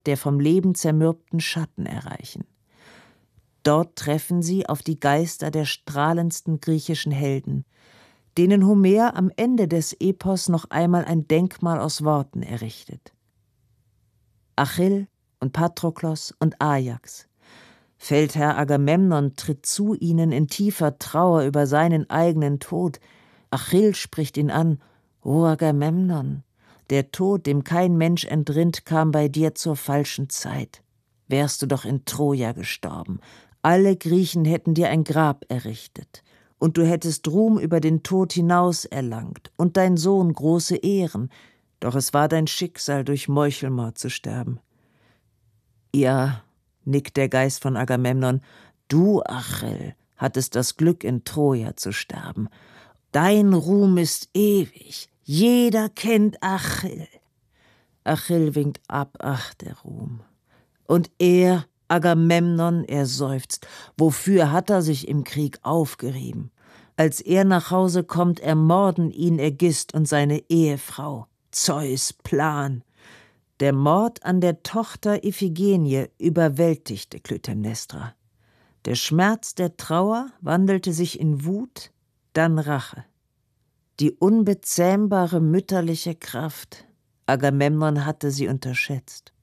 der vom Leben zermürbten Schatten erreichen. Dort treffen sie auf die Geister der strahlendsten griechischen Helden, denen Homer am Ende des Epos noch einmal ein Denkmal aus Worten errichtet. Achill und Patroklos und Ajax. Feldherr Agamemnon tritt zu ihnen in tiefer Trauer über seinen eigenen Tod. Achill spricht ihn an: »O Agamemnon, der Tod, dem kein Mensch entrinnt, kam bei dir zur falschen Zeit. Wärst du doch in Troja gestorben. Alle Griechen hätten dir ein Grab errichtet. Und du hättest Ruhm über den Tod hinaus erlangt und dein Sohn große Ehren. Doch es war dein Schicksal, durch Meuchelmord zu sterben.« »Ja«, nickt der Geist von Agamemnon, »du, Achill, hattest das Glück, in Troja zu sterben. Dein Ruhm ist ewig. Jeder kennt Achill.« Achill winkt ab. Ach, der Ruhm. Und er, Agamemnon, er seufzt. Wofür hat er sich im Krieg aufgerieben? Als er nach Hause kommt, ermorden ihn Ägist und seine Ehefrau. Zeus' Plan. Der Mord an der Tochter Iphigenie überwältigte Klytämnestra. Der Schmerz der Trauer wandelte sich in Wut, dann Rache. Die unbezähmbare mütterliche Kraft. Agamemnon hatte sie unterschätzt.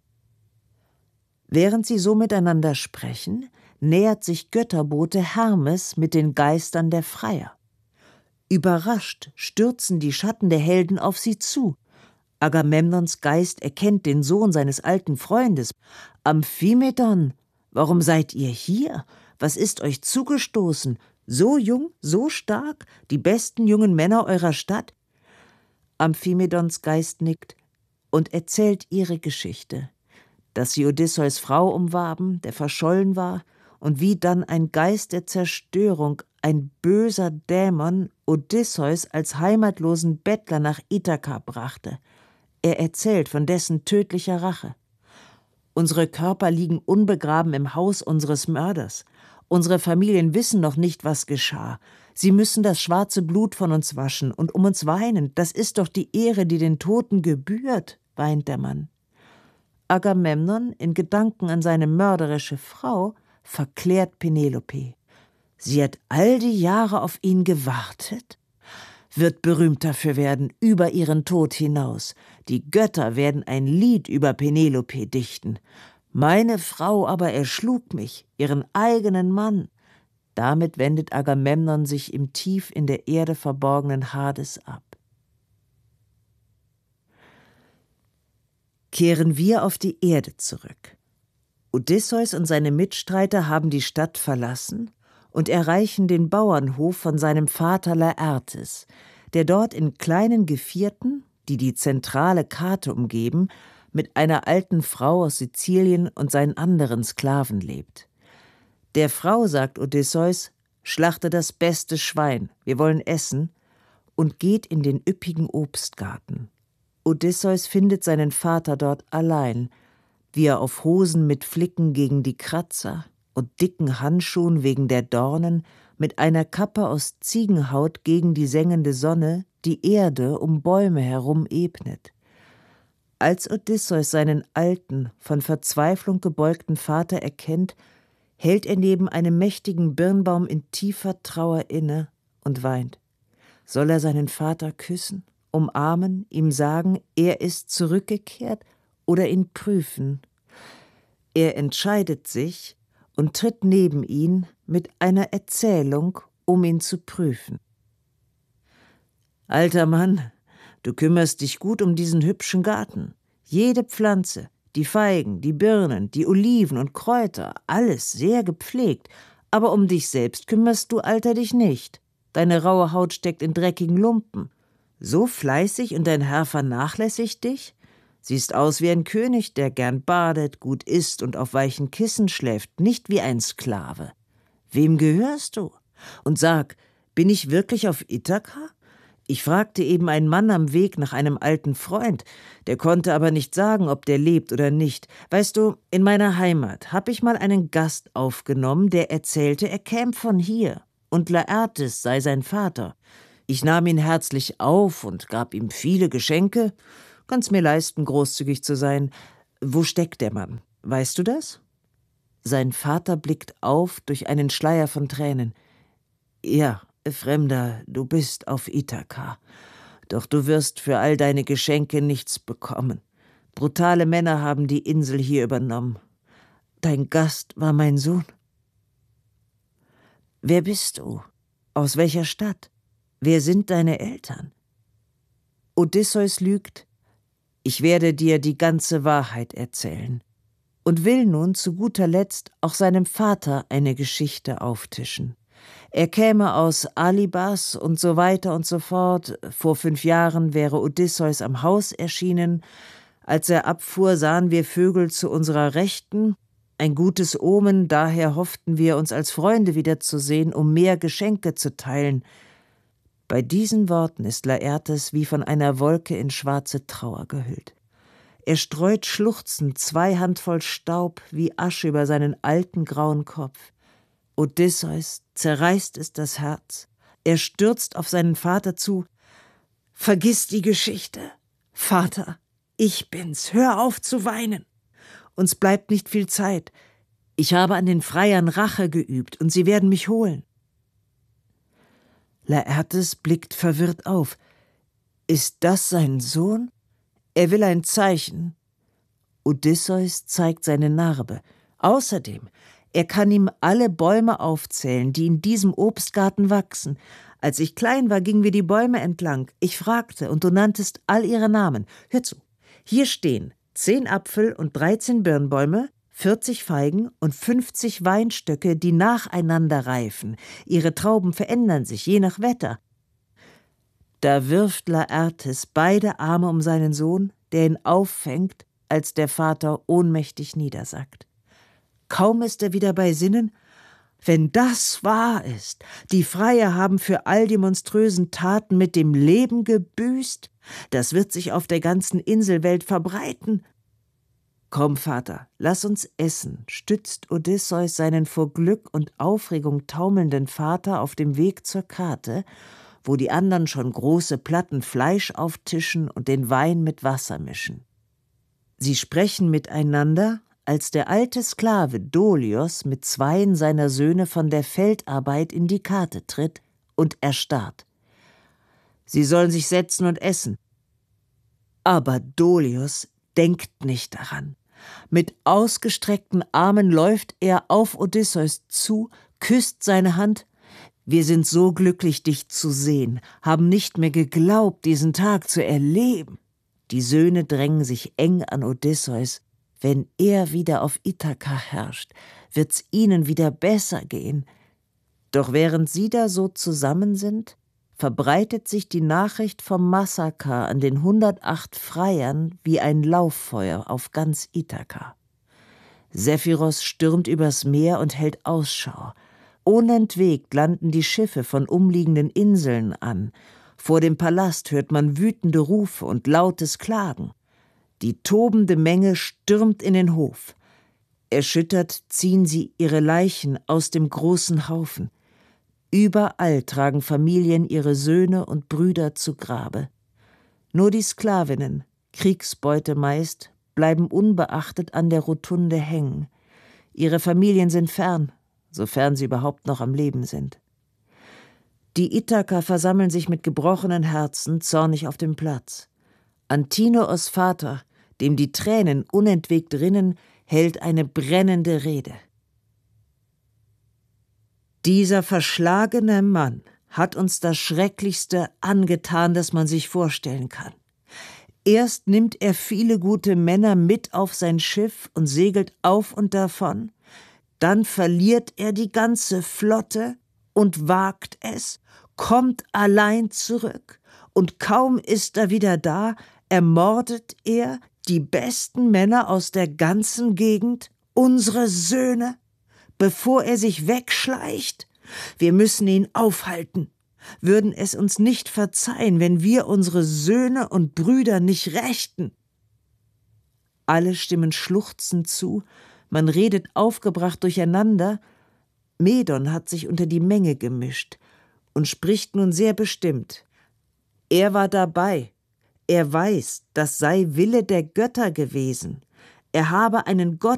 Während sie so miteinander sprechen, nähert sich Götterbote Hermes mit den Geistern der Freier. Überrascht stürzen die Schatten der Helden auf sie zu. Agamemnons Geist erkennt den Sohn seines alten Freundes. »Amphimedon, warum seid ihr hier? Was ist euch zugestoßen? So jung, so stark, die besten jungen Männer eurer Stadt?« Amphimedons Geist nickt und erzählt ihre Geschichte, dass sie Odysseus Frau umwarben, der verschollen war, und wie dann ein Geist der Zerstörung, ein böser Dämon, Odysseus als heimatlosen Bettler nach Ithaka brachte. Er erzählt von dessen tödlicher Rache. »Unsere Körper liegen unbegraben im Haus unseres Mörders. Unsere Familien wissen noch nicht, was geschah. Sie müssen das schwarze Blut von uns waschen und um uns weinen. Das ist doch die Ehre, die den Toten gebührt«, weint der Mann. Agamemnon, in Gedanken an seine mörderische Frau, verklärt Penelope. Sie hat all die Jahre auf ihn gewartet? Wird berühmt dafür werden, über ihren Tod hinaus. Die Götter werden ein Lied über Penelope dichten. Meine Frau aber erschlug mich, ihren eigenen Mann. Damit wendet Agamemnon sich im tief in der Erde verborgenen Hades ab. Kehren wir auf die Erde zurück. Odysseus und seine Mitstreiter haben die Stadt verlassen und erreichen den Bauernhof von seinem Vater Laertes, der dort in kleinen Gevierten, die die zentrale Karte umgeben, mit einer alten Frau aus Sizilien und seinen anderen Sklaven lebt. Der Frau sagt Odysseus: »Schlachte das beste Schwein, wir wollen essen«, und geht in den üppigen Obstgarten. Odysseus findet seinen Vater dort allein, wie er auf Hosen mit Flicken gegen die Kratzer und dicken Handschuhen wegen der Dornen, mit einer Kappe aus Ziegenhaut gegen die sengende Sonne die Erde um Bäume herum ebnet. Als Odysseus seinen alten, von Verzweiflung gebeugten Vater erkennt, hält er neben einem mächtigen Birnbaum in tiefer Trauer inne und weint. Soll er seinen Vater küssen, umarmen, ihm sagen, er ist zurückgekehrt, oder ihn prüfen? Er entscheidet sich und tritt neben ihn mit einer Erzählung, um ihn zu prüfen. »Alter Mann, du kümmerst dich gut um diesen hübschen Garten. Jede Pflanze, die Feigen, die Birnen, die Oliven und Kräuter, alles sehr gepflegt. Aber um dich selbst kümmerst du, Alter, dich nicht. Deine raue Haut steckt in dreckigen Lumpen. So fleißig und dein Herr vernachlässigt dich? Siehst aus wie ein König, der gern badet, gut isst und auf weichen Kissen schläft, nicht wie ein Sklave. Wem gehörst du? Und sag, bin ich wirklich auf Ithaka? Ich fragte eben einen Mann am Weg nach einem alten Freund, der konnte aber nicht sagen, ob der lebt oder nicht. Weißt du, in meiner Heimat habe ich mal einen Gast aufgenommen, der erzählte, er käme von hier und Laertes sei sein Vater. Ich nahm ihn herzlich auf und gab ihm viele Geschenke, kann's mir leisten, großzügig zu sein. Wo steckt der Mann? Weißt du das? Sein Vater blickt auf durch einen Schleier von Tränen. Ja, Fremder, du bist auf Ithaka. Doch du wirst für all deine Geschenke nichts bekommen. Brutale Männer haben die Insel hier übernommen. Dein Gast war mein Sohn. Wer bist du? Aus welcher Stadt? Wer sind deine Eltern? Odysseus lügt. Ich werde dir die ganze Wahrheit erzählen und will nun zu guter Letzt auch seinem Vater eine Geschichte auftischen. Er käme aus Alibas und so weiter und so fort. Vor 5 Jahren wäre Odysseus am Haus erschienen. Als er abfuhr, sahen wir Vögel zu unserer Rechten. Ein gutes Omen, daher hofften wir, uns als Freunde wiederzusehen, um mehr Geschenke zu teilen. Bei diesen Worten ist Laertes wie von einer Wolke in schwarze Trauer gehüllt. Er streut schluchzend 2 Handvoll Staub wie Asche über seinen alten grauen Kopf. Odysseus zerreißt es das Herz. Er stürzt auf seinen Vater zu. »Vergiss die Geschichte. Vater, ich bin's. Hör auf zu weinen. Uns bleibt nicht viel Zeit. Ich habe an den Freiern Rache geübt und sie werden mich holen.« Laertes blickt verwirrt auf. Ist das sein Sohn? Er will ein Zeichen. Odysseus zeigt seine Narbe. Außerdem, er kann ihm alle Bäume aufzählen, die in diesem Obstgarten wachsen. Als ich klein war, gingen wir die Bäume entlang. Ich fragte, und du nanntest all ihre Namen. Hör zu, hier stehen 10 Apfel- und 13 Birnbäume, 40 Feigen und 50 Weinstöcke, die nacheinander reifen. Ihre Trauben verändern sich, je nach Wetter. Da wirft Laertes beide Arme um seinen Sohn, der ihn auffängt, als der Vater ohnmächtig niedersackt. Kaum ist er wieder bei Sinnen. Wenn das wahr ist, die Freier haben für all die monströsen Taten mit dem Leben gebüßt, das wird sich auf der ganzen Inselwelt verbreiten. »Komm, Vater, lass uns essen«, stützt Odysseus seinen vor Glück und Aufregung taumelnden Vater auf dem Weg zur Karte, wo die anderen schon große Platten Fleisch auftischen und den Wein mit Wasser mischen. Sie sprechen miteinander, als der alte Sklave Dolios mit 2 seiner Söhne von der Feldarbeit in die Karte tritt und erstarrt. Sie sollen sich setzen und essen. Aber Dolios denkt nicht daran. Mit ausgestreckten Armen läuft er auf Odysseus zu, küsst seine Hand. Wir sind so glücklich, dich zu sehen, haben nicht mehr geglaubt, diesen Tag zu erleben. Die Söhne drängen sich eng an Odysseus. Wenn er wieder auf Ithaka herrscht, wird's ihnen wieder besser gehen. Doch während sie da so zusammen sind, verbreitet sich die Nachricht vom Massaker an den 108 Freiern wie ein Lauffeuer auf ganz Ithaka. Sephiros stürmt übers Meer und hält Ausschau. Unentwegt landen die Schiffe von umliegenden Inseln an. Vor dem Palast hört man wütende Rufe und lautes Klagen. Die tobende Menge stürmt in den Hof. Erschüttert ziehen sie ihre Leichen aus dem großen Haufen. Überall tragen Familien ihre Söhne und Brüder zu Grabe. Nur die Sklavinnen, Kriegsbeute meist, bleiben unbeachtet an der Rotunde hängen. Ihre Familien sind fern, sofern sie überhaupt noch am Leben sind. Die Ithaker versammeln sich mit gebrochenen Herzen zornig auf dem Platz. Antinoos Vater, dem die Tränen unentwegt rinnen, hält eine brennende Rede. Dieser verschlagene Mann hat uns das Schrecklichste angetan, das man sich vorstellen kann. Erst nimmt er viele gute Männer mit auf sein Schiff und segelt auf und davon. Dann verliert er die ganze Flotte und wagt es, kommt allein zurück. Und kaum ist er wieder da, ermordet er die besten Männer aus der ganzen Gegend, unsere Söhne, bevor er sich wegschleicht. Wir müssen ihn aufhalten, würden es uns nicht verzeihen, wenn wir unsere Söhne und Brüder nicht rächten. Alle stimmen schluchzend zu, man redet aufgebracht durcheinander. Medon hat sich unter die Menge gemischt und spricht nun sehr bestimmt. Er war dabei. Er weiß, das sei Wille der Götter gewesen. Er habe einen Gott